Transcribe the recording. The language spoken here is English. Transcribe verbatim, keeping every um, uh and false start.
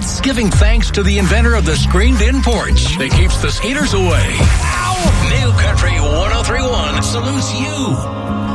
months, giving thanks to the inventor of the screened-in porch that keeps the skeeters away. Ow! New Country one oh three point one salutes you.